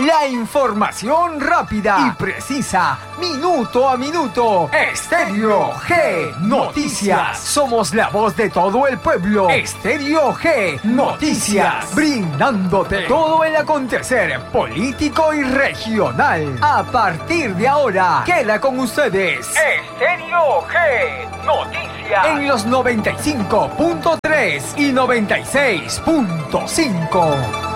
La información rápida y precisa, minuto a minuto. Estéreo G Noticias. Somos la voz de todo el pueblo. Estéreo G Noticias. Brindándote todo el acontecer político y regional. A partir de ahora, queda con ustedes Estéreo G Noticias. En los 95.3 y 96.5.